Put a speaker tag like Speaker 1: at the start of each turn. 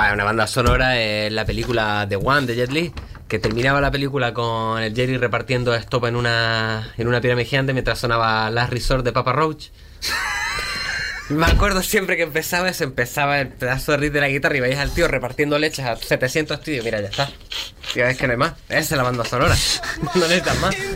Speaker 1: una banda sonora en la película The One de Jet Li, que terminaba la película con el Jerry repartiendo estopa en una pirámide gigante mientras sonaba Last Resort de Papa Roach. Me acuerdo siempre que empezaba el pedazo de riff de la guitarra y veías al tío repartiendo leches a 700 tíos. Mira, ya está. Tío, es que no hay más. Esa es la banda sonora. No necesitas más.